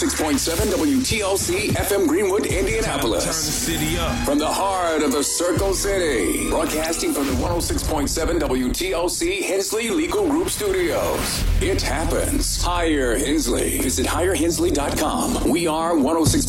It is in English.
6.7 WTLC FM Greenwood, Indianapolis. Turn the city up. From the heart of the Circle City. Broadcasting from the 106.7 WTLC Hensley Legal Group Studios. It happens. Hire Hensley. Visit hirehensley.com. We are 106.7